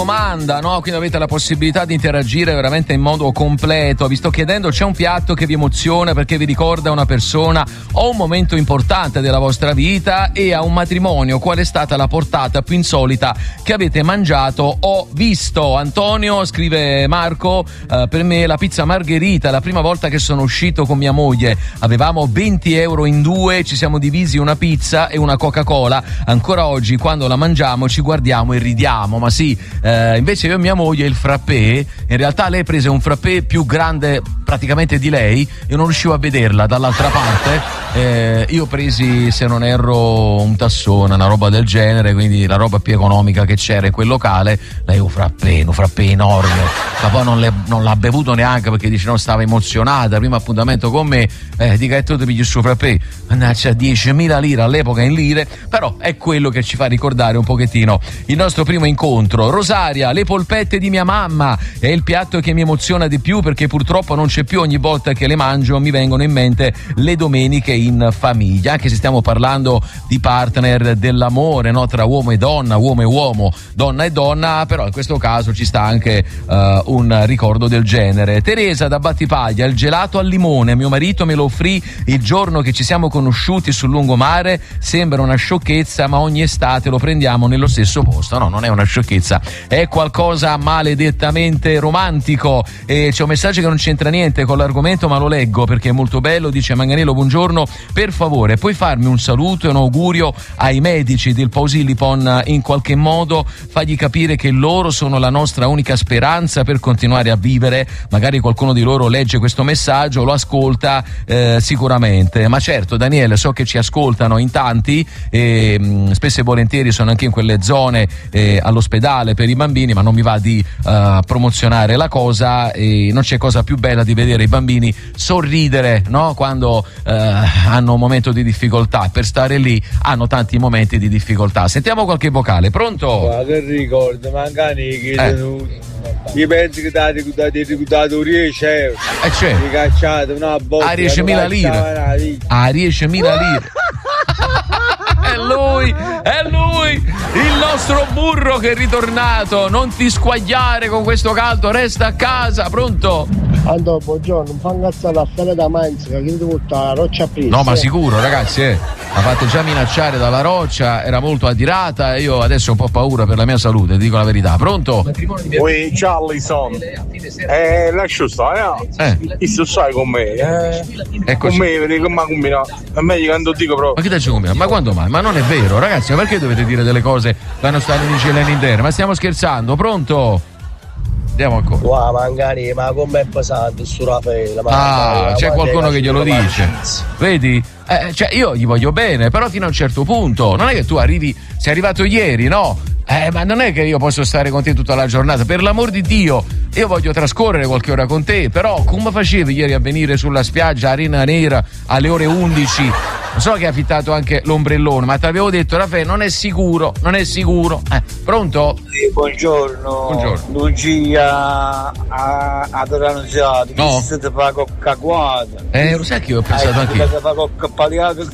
Domanda, no? Quindi avete la possibilità di interagire veramente in modo completo. Vi sto chiedendo, c'è un piatto che vi emoziona perché vi ricorda una persona o un momento importante della vostra vita, e a un matrimonio qual è stata la portata più insolita che avete mangiato o visto? Antonio, scrive Marco, per me la pizza margherita, la prima volta che sono uscito con mia moglie avevamo 20 euro in due, ci siamo divisi una pizza e una Coca-Cola, ancora oggi quando la mangiamo ci guardiamo e ridiamo, ma sì. Invece io e mia moglie il frappé, in realtà lei prese un frappé più grande praticamente di lei, io non riuscivo a vederla dall'altra parte, io presi, se non erro, un tassone, una roba del genere, quindi la roba più economica che c'era in quel locale. Lei un frappé enorme, ma poi non l'ha bevuto neanche perché dice no, stava emozionata, primo appuntamento con me, dica e tu ti pigli il suo frappé, mannaggia, 10.000 lire all'epoca in lire, però è quello che ci fa ricordare un pochettino il nostro primo incontro. Rosaria, le polpette di mia mamma è il piatto che mi emoziona di più perché purtroppo non c'è più, ogni volta che le mangio mi vengono in mente le domeniche in famiglia, anche se stiamo parlando di partner dell'amore, no? Tra uomo e donna, uomo e uomo, donna e donna, però in questo caso ci sta anche un ricordo del genere. Teresa da Battipaglia, il gelato al limone, mio marito me lo offrì il giorno che ci siamo conosciuti sul lungomare, sembra una sciocchezza ma ogni estate lo prendiamo nello stesso posto. No, non è una sciocchezza, è qualcosa maledettamente romantico. E c'è un messaggio che non c'entra niente con l'argomento ma lo leggo perché è molto bello. Dice Manganello, buongiorno, per favore puoi farmi un saluto e un augurio ai medici del Posillipo, in qualche modo fagli capire che loro sono la nostra unica speranza per continuare a vivere. Magari qualcuno di loro legge questo messaggio, lo ascolta sicuramente. Ma certo Daniele, so che ci ascoltano in tanti e spesso e volentieri sono anche in quelle zone all'ospedale per i bambini, ma non mi va di promozionare la cosa, e non c'è cosa più bella di vedere i bambini sorridere, no? Quando hanno un momento di difficoltà, per stare lì hanno tanti momenti di difficoltà. Sentiamo qualche vocale. Pronto? Ma che ricordo, mancani io penso che date ricordato 10 euro. C'è. Mi cacciate una botta. A 10.000 lire. A 10.000 lire. È lui, il nostro burro che è ritornato. Non ti squagliare con questo caldo, resta a casa. Pronto? Andò, buongiorno, non fa incazzare la fede da Mainz che ti butta la roccia presa. No, ma sicuro, ragazzi, la fate già minacciare dalla roccia, era molto adirata e io adesso ho un po' paura per la mia salute, ti dico la verità. Pronto? Ui, Charlison, lascio stare, Isso sai con me, con me, vedi che mi ha combinato, a me gli canto dico proprio. Ma che ti combinato? Ma quando mai? Ma non è vero, ragazzi, ma perché dovete dire delle cose che non stanno in cielo e in terra? Ma stiamo scherzando, pronto? Andiamo ancora. Wow, magari, ma com'è pesante su Raffaele? C'è qualcuno che glielo dice. Vedi? Cioè io gli voglio bene, però fino a un certo punto. Non è che tu sei arrivato ieri, no? Ma non è che io posso stare con te tutta la giornata, per l'amor di Dio, io voglio trascorrere qualche ora con te, però come facevi ieri a venire sulla spiaggia Arena Nera alle ore 11? So che hai affittato anche l'ombrellone, ma ti avevo detto, Raffaele, non è sicuro. Pronto? Sì, buongiorno. Lucia a Torannunziato. No. Chi ti fa con caguata? Lo sai che io ho pensato anche io. Ti fa con cappaliato.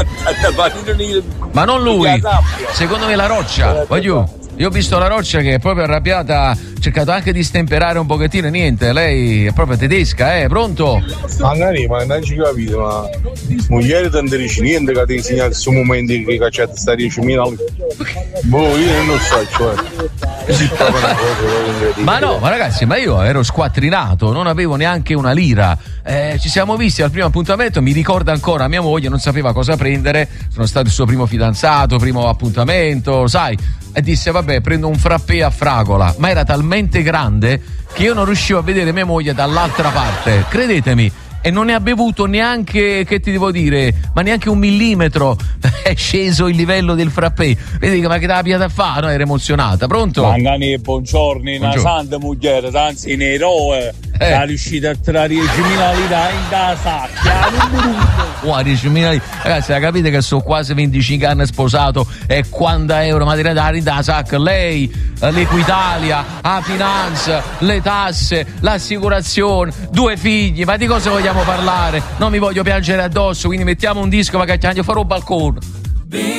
Ma non lui, secondo me la roccia. Io ho visto la roccia che è proprio arrabbiata, ha cercato anche di stemperare un pochettino e niente, lei è proprio tedesca, pronto? Magari, ma non ci capito, ma moglie non ti dice niente che ti insegna il suo momento in cui cacciate sta 10.000. Boh, io non so, cioè. Ma no, ma ragazzi, ma io ero squattrinato, non avevo neanche una lira. Ci siamo visti al primo appuntamento, mi ricorda ancora mia moglie, non sapeva cosa prendere, sono stato il suo primo fidanzato, primo appuntamento, sai, e disse vabbè, prendo un frappé a fragola, ma era talmente grande che io non riuscivo a vedere mia moglie dall'altra parte, credetemi. E non ne ha bevuto neanche, che ti devo dire, ma neanche un millimetro è sceso il livello del frappé. Vedi ma che te la piata a fare? No, era emozionata. Pronto? Mangani, buongiorno, una santa moglie, anzi in eroe, è riuscita a trarre 10.000 lire in da sacchia. 10.000 lire. Ragazzi, la capite che sono quasi 25 anni sposato e quando euro ma direi da sacca? Lei, l'Equitalia, la finanza, le tasse, l'assicurazione, 2 figli, ma di cosa vogliamo parlare? Non mi voglio piangere addosso, quindi mettiamo un disco, ma che farò balcone.